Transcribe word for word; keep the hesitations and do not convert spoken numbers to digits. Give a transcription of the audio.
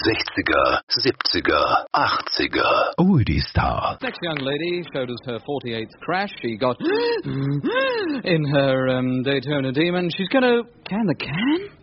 sechziger, siebziger, achtziger. Oldie Star. Next young lady showed us her forty-eighth crash. She got in her um, Daytona Demon. She's going to can the can?